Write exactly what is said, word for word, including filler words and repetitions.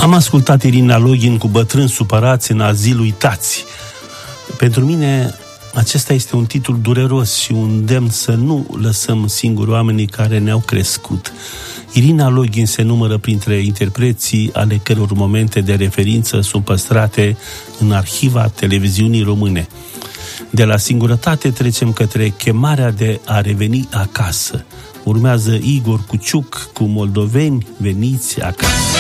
Am ascultat Irina Login cu Bătrâni supărați în azil uitați. Pentru mine acesta este un titlu dureros și un demn să nu lăsăm singuri oamenii care ne-au crescut. Irina Login se numără printre interpreții ale căror momente de referință sunt păstrate în arhiva televiziunii române. De la singurătate trecem către chemarea de a reveni acasă. Urmează Igor Cuciuc cu Moldoveni veniți acasă.